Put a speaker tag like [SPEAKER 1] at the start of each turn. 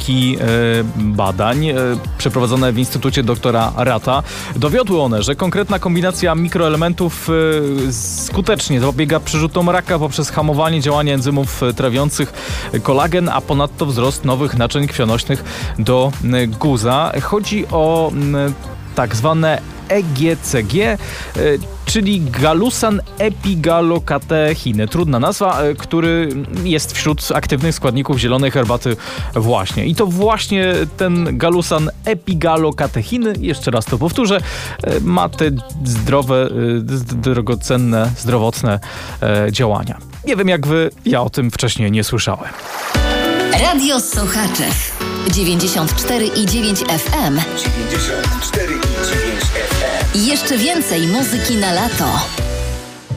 [SPEAKER 1] wyniki badań przeprowadzone w Instytucie doktora Rata dowiodły one, że konkretna kombinacja mikroelementów skutecznie zapobiega przyrzutom raka poprzez hamowanie działania enzymów trawiących kolagen, a ponadto wzrost nowych naczyń krwionośnych do guza. Chodzi o tak zwane EGCG, czyli galusan epigalokatechiny. Trudna nazwa, który jest wśród aktywnych składników zielonej herbaty właśnie. I to właśnie ten galusan epigalokatechiny, jeszcze raz to powtórzę, ma te zdrowe, drogocenne, zdrowotne działania. Nie wiem jak wy, ja o tym wcześniej nie słyszałem.
[SPEAKER 2] Radio Sochaczew 94,9 FM.
[SPEAKER 3] 94,9 FM.
[SPEAKER 2] Jeszcze więcej muzyki na lato.